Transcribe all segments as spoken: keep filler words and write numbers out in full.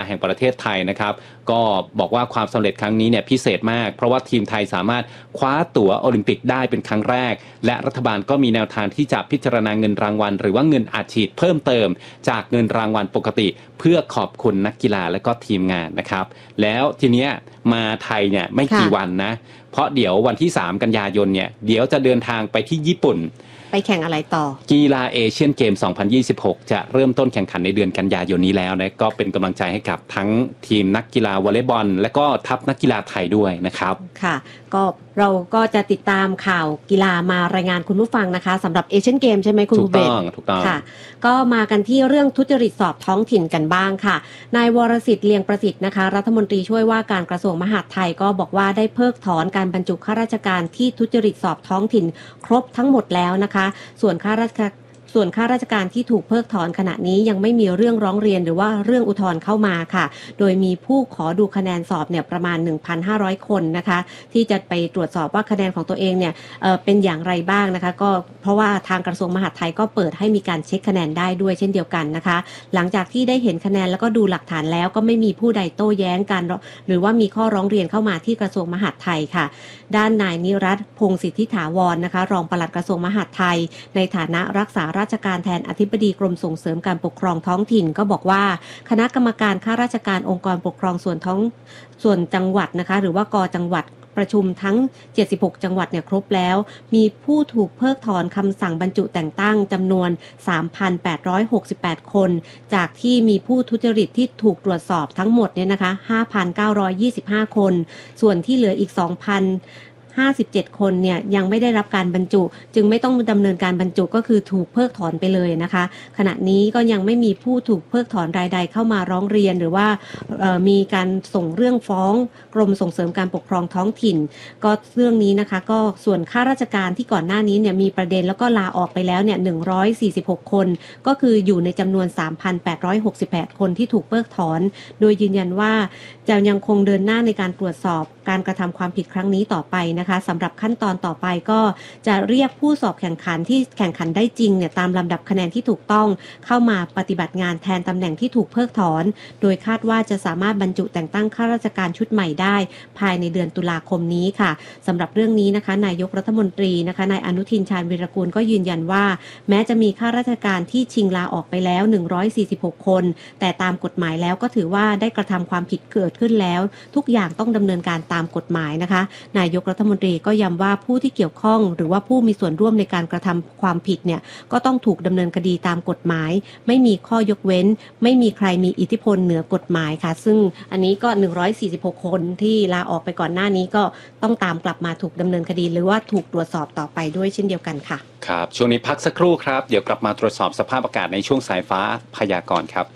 แห่งประเทศไทยนะครับก็บอกว่าความสำเร็จครั้งนี้เนี่ยพิเศษมากเพราะว่าทีมไทยสามารถคว้าตั๋วโอลิมปิกได้เป็นครั้งแรกและรัฐบาลก็มีแนวทางที่จะพิจารณาเงินรางวัลหรือว่าเงินอัดฉีดเพิ่มเติมจากเงินรางวัลปกติเพื่อขอบคุณนักกีฬาและก็ทีมงานนะครับแล้วทีเนี้ยมาไทยเนี่ยไม่กี่วันนะเพราะเดี๋ยววันที่สามกันยายนเนี่ยเดี๋ยวจะเดินทางไปที่ญี่ปุ่นไปแข่งอะไรต่อกีฬาเอเชียนเกมสองพันยี่สิบหกจะเริ่มต้นแข่งขันในเดือนกันยายนนี้แล้วนะก็เป็นกำลังใจให้กับทั้งทีมนักกีฬาวอลเลย์บอลและก็ทัพนักกีฬาไทยด้วยนะครับค่ะก็เราก็จะติดตามข่าวกีฬามารายงานคุณผู้ฟังนะคะสำหรับเอเชียนเกมใช่ไหมคุณถูกต้องถูกต้องค่ะก็มากันที่เรื่องทุจริตสอบท้องถิ่นกันบ้างค่ะนายวรสิทธิ์เลียงประสิทธิ์นะคะรัฐมนตรีช่วยว่าการกระทรวงมหาดไทยก็บอกว่าได้เพิกถอนการบรรจุข้าราชการที่ทุจริตสอบท้องถิ่นครบทั้งหมดแล้วนะคะส่วนข้าราชการส่วนข้าราชการที่ถูกเพิกถอนขณะนี้ยังไม่มีเรื่องร้องเรียนหรือว่าเรื่องอุทธรณ์เข้ามาค่ะโดยมีผู้ขอดูคะแนนสอบเนี่ยประมาณ หนึ่งพันห้าร้อย คนนะคะที่จะไปตรวจสอบว่าคะแนนของตัวเองเนี่ย เอ่อ เป็นอย่างไรบ้างนะคะก็เพราะว่าทางกระทรวงมหาดไทยก็เปิดให้มีการเช็คคะแนนได้ด้วยเช่นเดียวกันนะคะหลังจากที่ได้เห็นคะแนนแล้วก็ดูหลักฐานแล้วก็ไม่มีผู้ใดโต้แย้งกันหรือว่ามีข้อร้องเรียนเข้ามาที่กระทรวงมหาดไทยค่ะด้านนายนิรัตน์พงษ์สิทธิถาวรนะคะรองปลัดกระทรวงมหาดไทยในฐานะรักษาราชการแทนอธิบดีกรมส่งเสริมการปกครองท้องถิ่นก็บอกว่าคณะกรรมการข้าราชการองค์กรปกครองส่วนท้องส่วนจังหวัดนะคะหรือว่ากจังหวัดประชุมทั้งเจ็ดสิบหกจังหวัดเนี่ยครบแล้วมีผู้ถูกเพิกถอนคำสั่งบรรจุแต่งตั้งจำนวน สามพันแปดร้อยหกสิบแปด คนจากที่มีผู้ทุจริตที่ถูกตรวจสอบทั้งหมดเนี่ยนะคะ ห้าพันเก้าร้อยยี่สิบห้า คนส่วนที่เหลืออีก สองพันห้าสิบเจ็ด คนเนี่ยยังไม่ได้รับการบรรจุจึงไม่ต้องดำเนินการบรรจุก็คือถูกเพิกถอนไปเลยนะคะขณะนี้ก็ยังไม่มีผู้ถูกเพิกถอนรายใดเข้ามาร้องเรียนหรือว่ามีการส่งเรื่องฟ้องกรมส่งเสริมการปกครองท้องถิ่นก็เรื่องนี้นะคะก็ส่วนข้าราชการที่ก่อนหน้านี้เนี่ยมีประเด็นแล้วก็ลาออกไปแล้วเนี่ยหนึ่งร้อยสี่สิบหกคนก็คืออยู่ในจำนวน สามพันแปดร้อยหกสิบแปด คนที่ถูกเพิกถอนโดยยืนยันว่าจะยังคงเดินหน้าในการตรวจสอบการกระทำความผิดครั้งนี้ต่อไปนะคะสำหรับขั้นตอนต่อไปก็จะเรียกผู้สอบแข่งขันที่แข่งขันได้จริงเนี่ยตามลำดับคะแนนที่ถูกต้องเข้ามาปฏิบัติงานแทนตำแหน่งที่ถูกเพิกถอนโดยคาดว่าจะสามารถบรรจุแต่งตั้งข้าราชการชุดใหม่ได้ภายในเดือนตุลาคมนี้ค่ะสำหรับเรื่องนี้นะคะนายกรัฐมนตรีนะคะนายอนุทินชาญวีรกูลก็ยืนยันว่าแม้จะมีข้าราชการที่ชิงลาออกไปแล้วหนึ่งร้อยสี่สิบหกคนแต่ตามกฎหมายแล้วก็ถือว่าได้กระทำความผิดเกิดขึ้นแล้วทุกอย่างต้องดำเนินการตามกฎหมายนะคะนายกรัฐมนตรีก็ย้ำว่าผู้ที่เกี่ยวข้องหรือว่าผู้มีส่วนร่วมในการกระทำความผิดเนี่ยก็ต้องถูกดำเนินคดีตามกฎหมายไม่มีข้อยกเว้นไม่มีใครมีอิทธิพลเหนือกฎหมายค่ะซึ่งอันนี้ก็หนึ่งร้อยสี่สิบหกคนที่ลาออกไปก่อนหน้านี้ก็ต้องตามกลับมาถูกดำเนินคดีหรือว่าถูกตรวจสอบต่อไปด้วยเช่นเดียวกันค่ะครับช่วงนี้พักสักครู่ครับเดี๋ยวกลับมาตรวจสอบสภาพอากาศในช่วงสายฟ้าพยากรณ์ครับ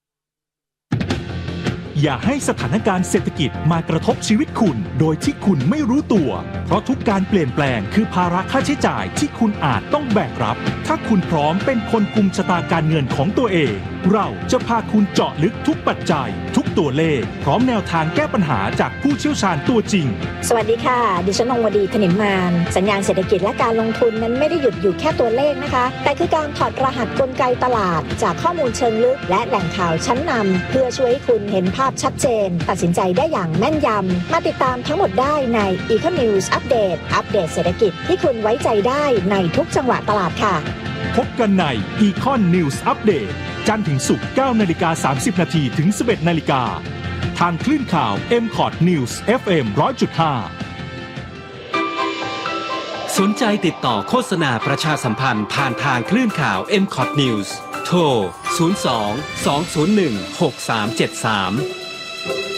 อย่าให้สถานการณ์เศรษฐกิจมากระทบชีวิตคุณโดยที่คุณไม่รู้ตัวเพราะทุกการเปลี่ยนแปลงคือภาระค่าใช้จ่ายที่คุณอาจต้องแบกรับถ้าคุณพร้อมเป็นคนกุมชะตาการเงินของตัวเองเราจะพาคุณเจาะลึกทุกปัจจัยทุกตัวเลขพร้อมแนวทางแก้ปัญหาจากผู้เชี่ยวชาญตัวจริงสวัสดีค่ะดิฉันองวดีถนิมมานสัญญาณเศรษฐกิจและการลงทุนนั้นไม่ได้หยุดอยู่แค่ตัวเลขนะคะแต่คือการถอดรหัสกลไกตลาดจากข้อมูลเชิงลึกและแหล่งข่าวชั้นนำเพื่อช่วยให้คุณเห็นภาพชัดเจนตัดสินใจได้อย่างแม่นยำมาติดตามทั้งหมดได้ใน Econ News Update อัปเดตเศรษฐกิจที่คุณไว้ใจได้ในทุกจังหวะตลาดค่ะพบกันใน Econ News Update จันทร์ถึงศุกร์ เก้านาฬิกาสามสิบนาทีถึง สิบเอ็ดนาฬิกาทางคลื่นข่าว เอ็ม คอร์ด News เอฟ เอ็ม หนึ่งร้อยจุดห้าสนใจติดต่อโฆษณาประชาสัมพันธ์ผ่านทางคลื่นข่าว เอ็ม คอร์ด News โทรศูนย์ สอง สอง ศูนย์ หนึ่ง หก สาม เจ็ด สาม